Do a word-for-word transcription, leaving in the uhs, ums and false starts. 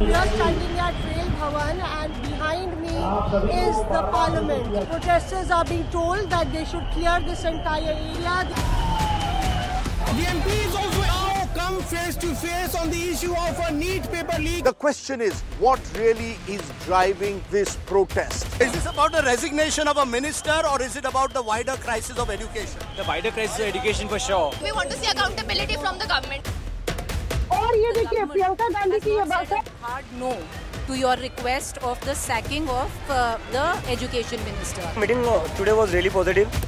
We are standing at Rail Bhavan and behind me is the parliament. The protesters are being told that they should clear this entire area. The M Ps also now come face to face on the issue of a NEET paper leak. The question is, what really is driving this protest? Is this about the resignation of a minister or is it about the wider crisis of education? The wider crisis of education for sure. We want to see accountability from the government. और ये देखिए प्रियंका गांधी की ये बात है. Hard no to your request of the sacking of uh, the education minister. Meeting today was really positive.